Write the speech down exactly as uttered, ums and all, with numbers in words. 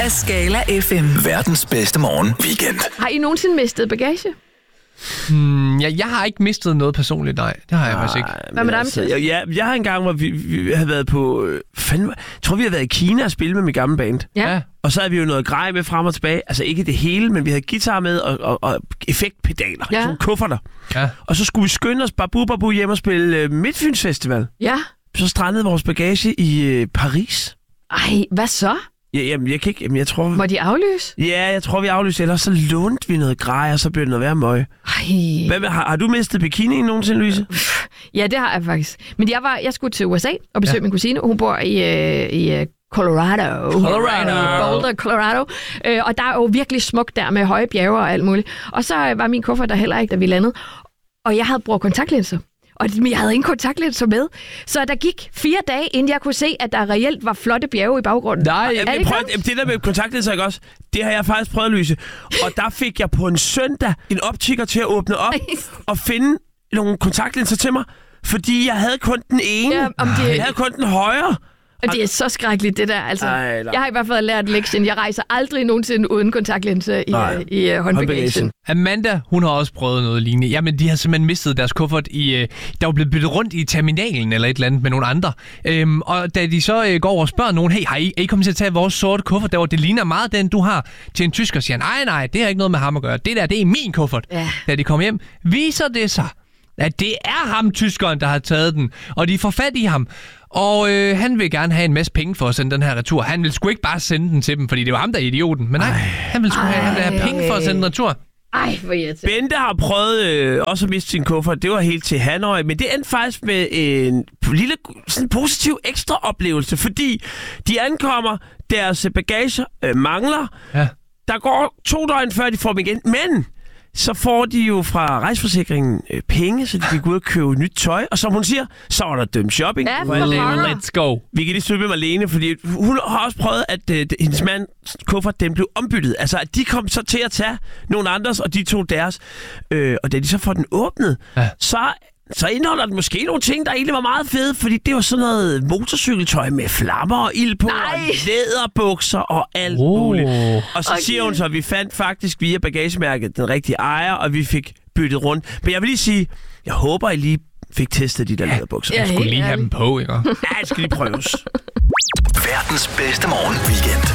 af Skala F M. Verdens bedste morgen weekend. Har I nogensinde mistet bagage? Hmm, ja, jeg har ikke mistet noget personligt, nej. Det har jeg faktisk ikke. Hvad med dig, altså, Mathias? jeg, jeg, jeg har engang, hvor vi, vi havde været på... Øh, fandme, jeg tror, vi har været i Kina og spille med mit gamle band. Ja. Ja. Og så havde vi jo noget grej med frem og tilbage. Altså ikke det hele, men vi havde guitar med og, og, og effektpedaler. Ja. Sådan nogle kufferter. Ja. Og så skulle vi skynde os babu babu hjem og spille øh, Midtfyns Festival. Ja. Så strandede vores bagage i øh, Paris. Ej, hvad så? Ja, jamen, jeg kan ikke... Jamen, jeg tror... Må de aflyse? Ja, jeg tror, vi aflyste. Ellers så lånte vi noget grej, og så blev det noget værre møg. Ej. Hvad med, har, har du mistet bikinien nogensinde, Louise? Ja, det har jeg faktisk. Men jeg, var, jeg skulle til U S A og besøge ja. min kusine. Hun bor i, øh, i øh, Colorado. Colorado. I Boulder, Colorado. Øh, og der er jo virkelig smukt der med høje bjerge og alt muligt. Og så øh, var min kuffert der heller ikke, da vi landede. Og jeg havde brugt kontaktlinser. Og jeg havde ingen kontaktlinser med. Så der gik fire dage, inden jeg kunne se, at der reelt var flotte bjerge i baggrunden. Nej, Jamen, jeg prøvede, jamen, det der med kontaktlinser, ikke også? Det har jeg faktisk prøvet at løse. Og der fik jeg på en søndag en optiker til at åbne op og finde nogle kontaktlinser til mig. Fordi jeg havde kun den ene. Ja, om det- Jeg havde kun den højre. Og det er så skrækkeligt, det der. Altså, Ej, nej. jeg har i hvert fald lært lektien. Jeg rejser aldrig nogensinde uden kontaktlinser i, Nej. i uh, håndbagagen. Amanda, hun har også prøvet noget lignende. Jamen, de har simpelthen mistet deres kuffert i... Øh, der var blevet byttet rundt i terminalen eller et eller andet med nogle andre. Øhm, og da de så øh, går over og spørger nogen, hey, har I, er I kommet til at tage vores sorte kuffert derovre? Det ligner meget den, du har, til en tysker, siger, nej, nej, det har ikke noget med ham at gøre. Det der, det er min kuffert. Ja. Da de kommer hjem, viser det sig, at det er ham, tyskeren, der har taget den. Og de får fat i ham. Og øh, han vil gerne have en masse penge for at sende den her retur. Han vil sgu ikke bare sende den til dem, fordi det var ham, der er idioten. Men nej, Ej. han vil sgu have, han vil have penge for at sende den retur. Ej, hvor irriterende. Bente har prøvet øh, også at miste sin kuffert. Det var helt til Hanoi. Men det endte faktisk med en lille sådan positiv ekstra oplevelse. Fordi de ankommer, deres bagage øh, mangler. Ja. Der går to døgn, før de får dem igen. Men så får de jo fra rejseforsikringen øh, penge, så de kan gå ud og købe nyt tøj. Og som hun siger, så var der dømt shopping. Ja, for Well, pokker. let's go. Vi kan lige støtte med Marlene, fordi hun har også prøvet, at øh, hendes mands kuffert, den blev ombyttet. Altså, at de kom så til at tage nogle andres, og de tog deres. Øh, og da de så får den åbnet, Ja. så, så indeholder den måske nogle ting, der egentlig var meget fede, fordi det var sådan noget motorcykeltøj med flammer og ild på, Nej. og læderbukser og alt Oh. muligt. Og så Okay. siger hun så, at vi fandt faktisk via bagagemærket den rigtige ejer, og vi fik byttet rundt. Men jeg vil lige sige, jeg håber, I lige fik testet de der læderbukser. Ja. Jeg skulle lige have Helt dem på, ikke? Ja, det skal lige prøves. Verdens bedste morgen weekend.